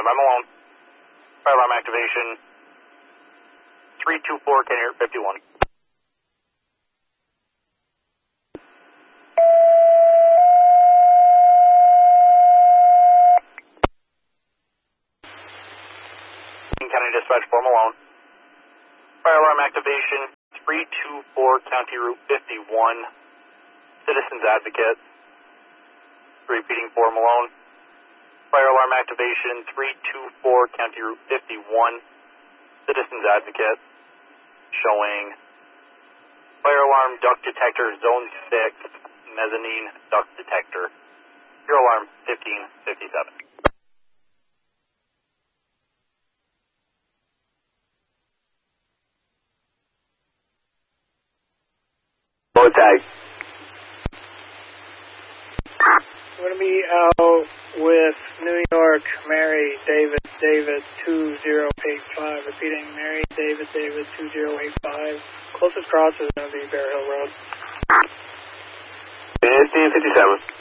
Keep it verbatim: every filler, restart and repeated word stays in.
Stand by Malone. Fire alarm activation. three two four, can you hear fifty-one? County Dispatch for Malone. Fire alarm activation. three two four, County Route fifty-one. Citizens Advocate. Repeating for Malone. Fire alarm activation. three two four, County Route fifty-one. Citizens Advocate. Showing fire alarm duct detector zone six, mezzanine duct detector. Your alarm fifteen fifty-seven. Low tag. I'm going to be out with New York, Mary, David, David, two zero eight five. Repeating, Mary, David, David, two zero eight five. Closest cross is going to be Bear Hill Road. fifteen fifty-seven.